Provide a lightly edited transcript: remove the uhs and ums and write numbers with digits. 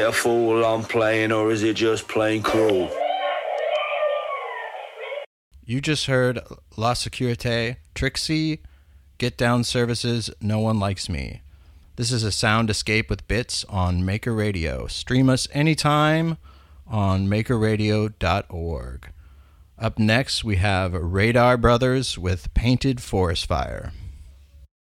a fool I'm playing, or is it just plain cruel? You just heard La Securite, Trixie, Get Down Services, No One Likes Me. This is a sound escape with bits on Maker Radio. Stream us anytime on makerradio.org. Up next, we have Radar Brothers with Painted Forest Fire.